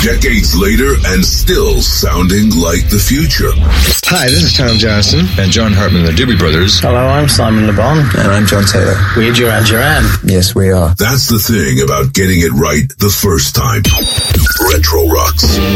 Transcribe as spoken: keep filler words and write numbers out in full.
Decades later and still sounding like the future. Hi, this is Tom Johnston. And John Hartman, the Doobie Brothers. Hello, I'm Simon Le Bon. And I'm John Taylor. We're Duran Duran. Yes, we are. That's the thing about getting it right the first time. Retro Rocks.